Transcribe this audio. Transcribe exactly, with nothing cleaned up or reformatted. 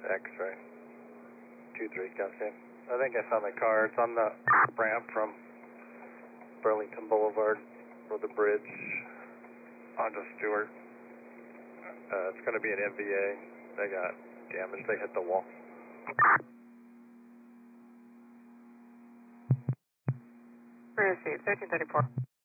X-ray. two three, Cascade. I think I found the car. It's on the ramp from Burlington Boulevard for the bridge onto Stewart. Uh, it's going to be an M V A. They got damage. They hit the wall. Receive, thirteen thirty-four.